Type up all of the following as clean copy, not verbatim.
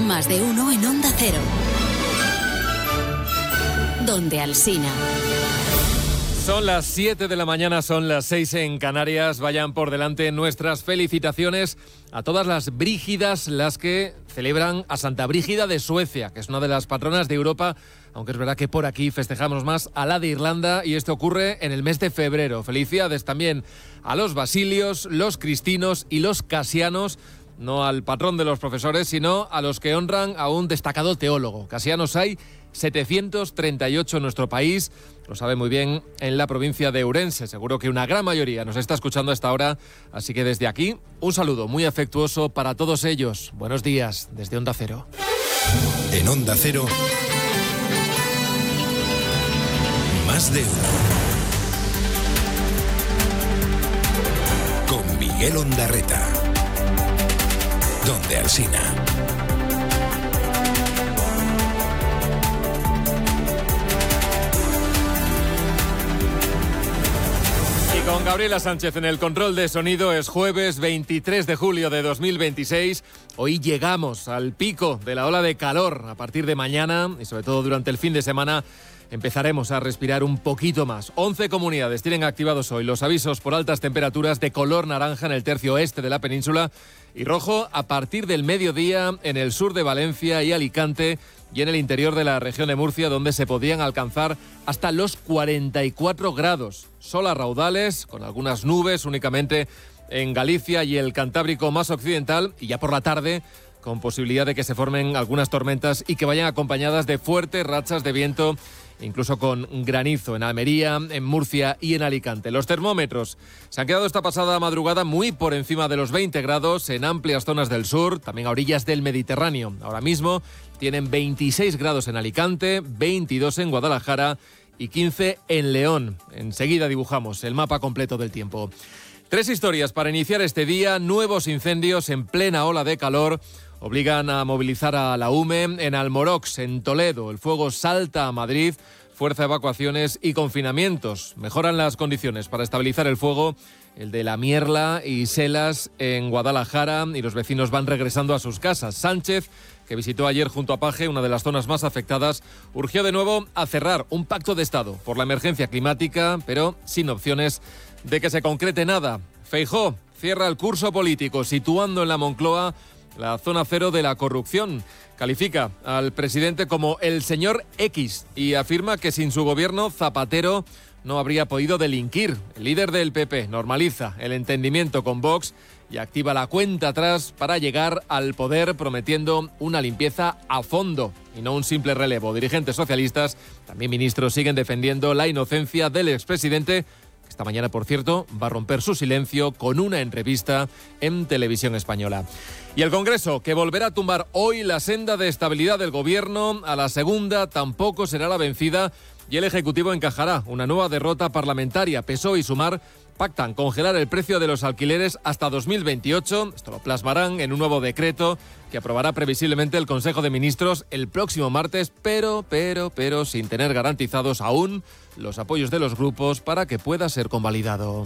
Más de uno en Onda Cero. Donde Alsina. Son las 7 de la mañana, son las 6 en Canarias. Vayan por delante nuestras felicitaciones a todas las brígidas, las que celebran a Santa Brígida de Suecia, que es una de las patronas de Europa, aunque es verdad que por aquí festejamos más a la de Irlanda, y esto ocurre en el mes de febrero. Felicidades también a los basilios, los cristinos y los casianos, no al patrón de los profesores, sino a los que honran a un destacado teólogo. Casianos hay 738 en nuestro país, lo sabe muy bien en la provincia de Ourense. Seguro que una gran mayoría nos está escuchando a esta hora, así que desde aquí un saludo muy afectuoso para todos ellos. Buenos días desde Onda Cero. En Onda Cero, Más de uno. Con Miguel Ondarreta. Donde Alsina. Con Gabriela Sánchez en el control de sonido. Es jueves 23 de julio de 2026. Hoy llegamos al pico de la ola de calor. A partir de mañana y sobre todo durante el fin de semana empezaremos a respirar un poquito más. 11 comunidades tienen activados hoy los avisos por altas temperaturas de color naranja en el tercio oeste de la península y rojo a partir del mediodía en el sur de Valencia y Alicante y en el interior de la región de Murcia, donde se podían alcanzar hasta los 44 grados. Sol a raudales, con algunas nubes únicamente en Galicia y el Cantábrico más occidental, y ya por la tarde con posibilidad de que se formen algunas tormentas y que vayan acompañadas de fuertes rachas de viento, incluso con granizo en Almería, en Murcia y en Alicante. Los termómetros se han quedado esta pasada madrugada muy por encima de los 20 grados en amplias zonas del sur, también a orillas del Mediterráneo. Ahora mismo tienen 26 grados en Alicante, 22 en Guadalajara y 15 en León. Enseguida dibujamos el mapa completo del tiempo. 3 historias para iniciar este día. Nuevos incendios en plena ola de calor obligan a movilizar a la UME. En Almorox, en Toledo, el fuego salta a Madrid. Fuerza, evacuaciones y confinamientos. Mejoran las condiciones para estabilizar el fuego, el de La Mierla y Selas en Guadalajara, y los vecinos van regresando a sus casas. Sánchez, que visitó ayer junto a Paje, una de las zonas más afectadas, urgió de nuevo a cerrar un pacto de Estado por la emergencia climática, pero sin opciones de que se concrete nada. Feijóo cierra el curso político situando en la Moncloa la zona cero de la corrupción. Califica al presidente como el señor X y afirma que sin su gobierno Zapatero no habría podido delinquir. El líder del PP normaliza el entendimiento con Vox y activa la cuenta atrás para llegar al poder, prometiendo una limpieza a fondo y no un simple relevo. Dirigentes socialistas, también ministros, siguen defendiendo la inocencia del expresidente. Esta mañana, por cierto, va a romper su silencio con una entrevista en Televisión Española. Y el Congreso, que volverá a tumbar hoy la senda de estabilidad del Gobierno, a la segunda tampoco será la vencida y el Ejecutivo encajará una nueva derrota parlamentaria. PSOE y Sumar pactan congelar el precio de los alquileres hasta 2028. Esto lo plasmarán en un nuevo decreto que aprobará previsiblemente el Consejo de Ministros el próximo martes, pero sin tener garantizados aún los apoyos de los grupos para que pueda ser convalidado.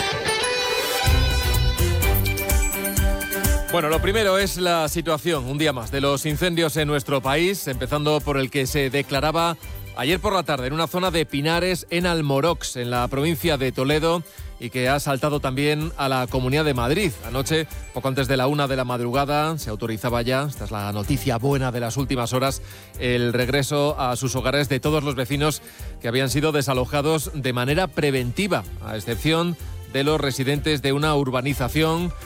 Bueno, lo primero es la situación, un día más, de los incendios en nuestro país, empezando por el que se declaraba ayer por la tarde en una zona de Pinares, en Almorox, en la provincia de Toledo, y que ha saltado también a la Comunidad de Madrid. Anoche, poco antes de la 1 de la madrugada, se autorizaba ya, esta es la noticia buena de las últimas horas, el regreso a sus hogares de todos los vecinos que habían sido desalojados de manera preventiva, a excepción de los residentes de una urbanización